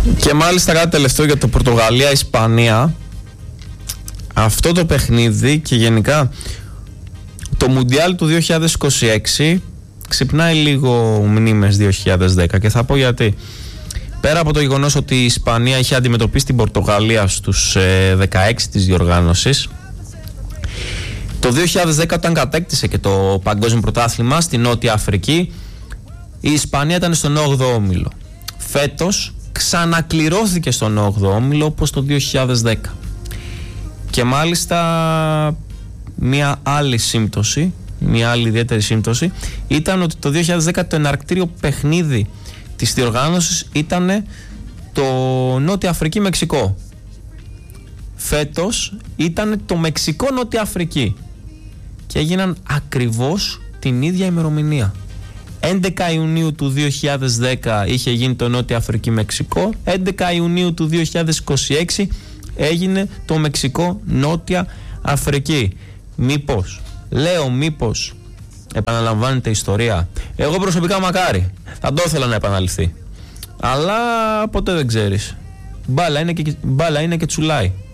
Και μάλιστα κάτι τελευταίο για το Πορτογαλία-Ισπανία. Αυτό το παιχνίδι και γενικά το Μουντιάλ του 2026 ξυπνάει λίγο μνήμες 2010 και θα πω γιατί. Πέρα από το γεγονός ότι η Ισπανία είχε αντιμετωπίσει την Πορτογαλία στους 16 της διοργάνωσης, το 2010 όταν κατέκτησε και το παγκόσμιο πρωτάθλημα στη Νότια Αφρική, η Ισπανία ήταν στον 8ο όμιλο. Φέτος ξανακληρώθηκε στον 8ο όμιλο όπως το 2010. Και μάλιστα μια άλλη σύμπτωση, μια άλλη ιδιαίτερη σύμπτωση ήταν ότι το 2010 το εναρκτήριο παιχνίδι της διοργάνωσης ήταν το Νότια Αφρική-Μεξικό. Φέτος ήταν το Μεξικό-Νότια Αφρική και έγιναν ακριβώς την ίδια ημερομηνία. 11 Ιουνίου του 2010 είχε γίνει το Νότια Αφρική-Μεξικό, 11 Ιουνίου του 2026 έγινε το Μεξικό-Νότια Αφρική. Μήπως επαναλαμβάνεται η ιστορία? Εγώ προσωπικά μακάρι, θα το ήθελα να επαναληφθεί, αλλά ποτέ δεν ξέρεις. Μπάλα είναι και τσουλάει.